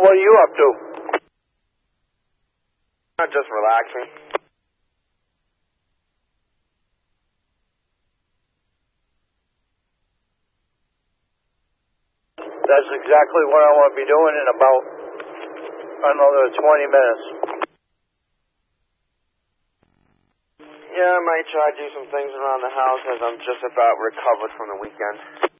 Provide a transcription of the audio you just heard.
What are you up to? I'm just relaxing. That's exactly what I want to be doing in about another 20 minutes. Yeah, I might try to do some things around the house as I'm just about recovered from the weekend.